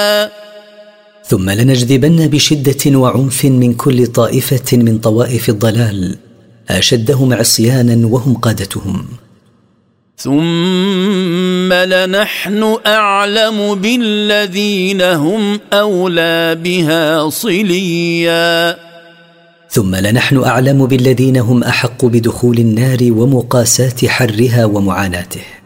ثم لنجذبن بشدة وعنف من كل طائفة من طوائف الضلال أشدهم عصيانا وهم قادتهم. ثم لنحن أعلم بالذين هم أولى بها صليا. ثم لنحن أعلم بالذين هم أحق بدخول النار ومقاساة حرها ومعاناته.